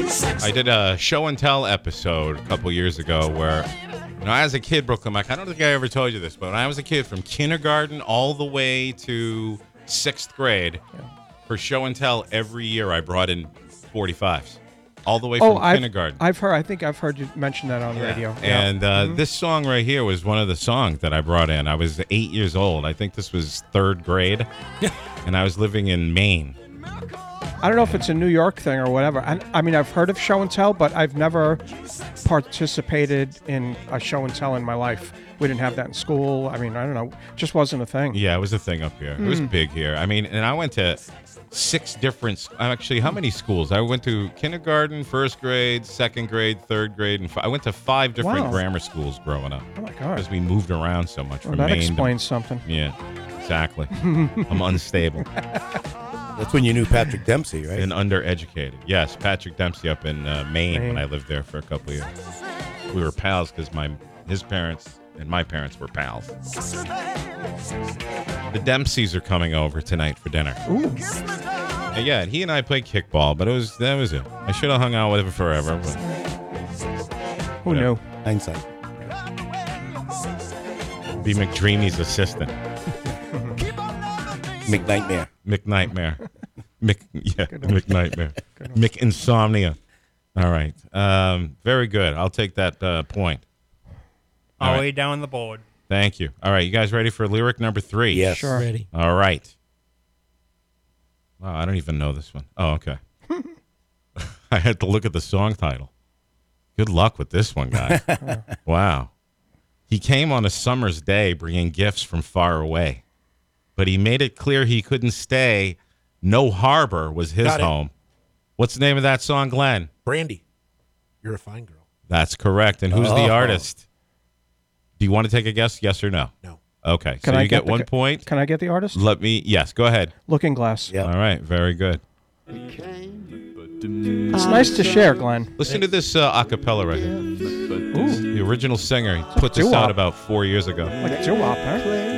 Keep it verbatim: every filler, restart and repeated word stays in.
I did a show and tell episode a couple years ago where, you know, as a kid, Brooklyn Mike, I don't think I ever told you this, but when I was a kid from kindergarten all the way to sixth grade, yeah. for show and tell every year I brought in forty-fives. All the way oh, from I've, kindergarten. I've heard. I think I've heard you mention that on the yeah. radio. And yeah. uh, mm-hmm. this song right here was one of the songs that I brought in. I was eight years old. I think this was third grade. And I was living in Maine. I don't know if it's a New York thing or whatever. I, I mean, I've heard of show and tell, but I've never participated in a show and tell in my life. We didn't have that in school. I mean, I don't know. It just wasn't a thing. Yeah, it was a thing up here. Mm. It was big here. I mean, and I went to six different, actually, how many schools? I went to kindergarten, first grade, second grade, third grade, and f- I went to five different wow. grammar schools growing up. Oh, my God. Because we moved around so much well, from that Maine. That explains to, something. Yeah, exactly. I'm unstable. That's when you knew Patrick Dempsey, right? And undereducated. Yes, Patrick Dempsey up in uh, Maine, Maine when I lived there for a couple of years. We were pals because my his parents and my parents were pals. The Dempseys are coming over tonight for dinner. Ooh. And yeah, he and I played kickball, but it was that was it. I should have hung out with him forever. But who knew? Hindsight. Be McDreamy's assistant. McNightmare. McNightmare. Mc yeah, McNightmare. McInsomnia. All right. Um, very good. I'll take that uh, point. All the right. way down the board. Thank you. All right, you guys ready for lyric number three? Yes. Sure. Ready. All right. Wow, I don't even know this one. Oh, okay. I had to look at the song title. Good luck with this one, guy. Wow. He came on a summer's day bringing gifts from far away, but he made it clear he couldn't stay. No harbor was his Got it. home. What's the name of that song, Glenn? Brandy. You're a fine girl. That's correct. And who's Oh. the artist? Do you want to take a guess? Yes or no? No. Okay. Can so I you get, the- one point. Can I get the artist? Let me. Yes. Go ahead. Looking Glass. Yeah. All right. Very good. It's nice to share, Glenn. Listen to this uh, a cappella right here. Ooh. The original singer he put this Doo-wop. out about four years ago. Like doo-wop, huh?